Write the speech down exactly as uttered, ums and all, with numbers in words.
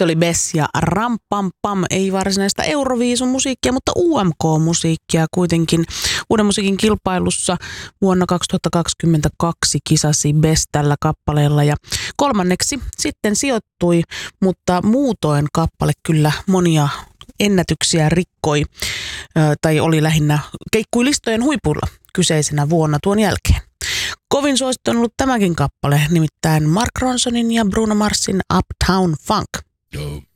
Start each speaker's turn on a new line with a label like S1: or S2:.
S1: Se oli Bess ja Ram Pam Pam, ei varsinaista Euroviisun musiikkia, mutta U M K-musiikkia kuitenkin. Uuden musiikin kilpailussa vuonna kaksituhattakaksikymmentäkaksi kisasi Bess tällä kappaleella ja kolmanneksi sitten sijoittui, mutta muutoin kappale kyllä monia ennätyksiä rikkoi tai oli lähinnä keikkuilistojen huipulla kyseisenä vuonna tuon jälkeen. Kovin suosittu on ollut tämäkin kappale, nimittäin Mark Ronsonin ja Bruno Marsin Uptown Funk.